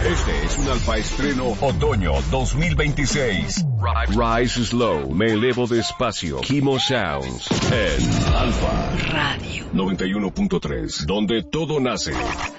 Este es un Alfa Estreno Otoño 2026. Rise Slow, me elevo despacio. Kimo Sounds en Alfa Radio 91.3, donde todo nace.